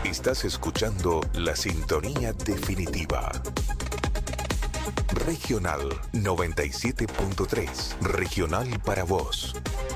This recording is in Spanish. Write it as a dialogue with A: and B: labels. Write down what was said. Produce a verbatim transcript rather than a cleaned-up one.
A: Estás escuchando la sintonía definitiva. Regional noventa y siete punto tres. Regional para vos.